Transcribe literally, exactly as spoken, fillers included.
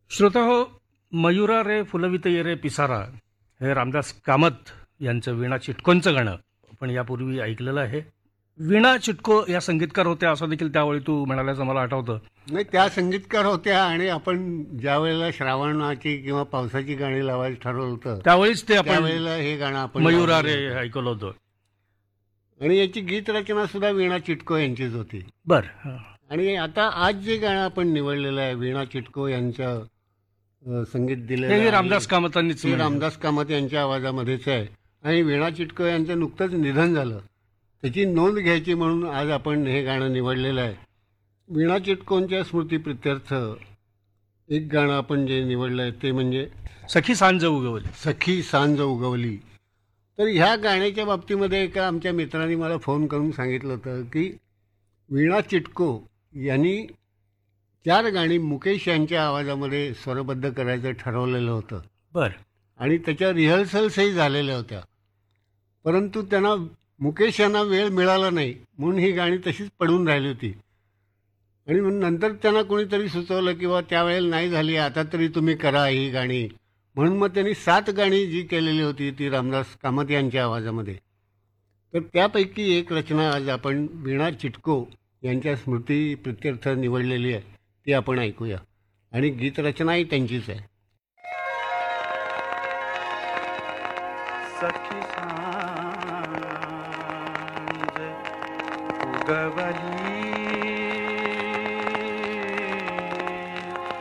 श्रोता हो, मयुरा रे फुलवित ये रे पिसारा हे रामदास कामत यांचं वीणा चिटकोंचं गाणं आपण यापूर्वी ऐकलेलं आहे. वीणा चिटको या संगीतकार होत्या असं देखील त्यावेळी तू म्हणाल्याचं मला आठवतं. नाही, त्या संगीतकार होत्या आणि आपण ज्या वेळेला श्रावणाची किंवा पावसाची गाणी लावायचं ठरवलं होतं त्यावेळीच ते आपण त्यावेळेला हे गाणं आपण मयुरा लावलं रे होतं. ऐकलं होतं. आणि याची गीत रचना सुद्धा वीणा चिटको यांचीच होती. बर, आणि आता आज जे गाणं आपण निवडलेलं आहे वीणा चिटको यांचं अ, संगीत दिलेलं हे आहे, रामदास कामतांनीच ते रामदास कामत यांच्या आवाजामध्येच आहे. आणि वीणा चिटको यांचं नुकतंच निधन झालं, त्याची नोंद घ्यायची म्हणून आज आपण हे गाणं निवडलेलं आहे. वीणा चिटकोंच्या स्मृतीप्रित्यर्थ एक गाणं आपण जे निवडलं आहे ते म्हणजे सखी सांज उगवली. सखी सांज उगवली. तर ह्या गाण्याच्या बाबतीमध्ये एका आमच्या मित्राने मला फोन करून सांगितलं होतं की वीणा चिटको यांनी चार गाणी मुकेश यांच्या आवाजामध्ये स्वरबद्ध करायचं ठरवलेलं होतं बर, आणि त्याच्या रिहर्सल्सही झालेल्या होत्या. परंतु त्यांना मुकेश यांना वेळ मिळाला नाही म्हणून ही गाणी तशीच पडून राहिली होती. आणि मग नंतर त्यांना कोणीतरी सुचवलं की बा त्यावेळेला नाही झाली, आता तरी तुम्ही करा ही गाणी. म्हणून मग त्यांनी सात गाणी जी केलेली होती ती रामदास कामत यांच्या आवाजामध्ये. तर त्यापैकी एक रचना आज आपण वीणा चिटको यांच्या स्मृती प्रित्यर्थ निवडलेली आहे, ती आपण ऐकूया. आणि गीतरचनाही त्यांचीच आहे. सखी सांज उगवली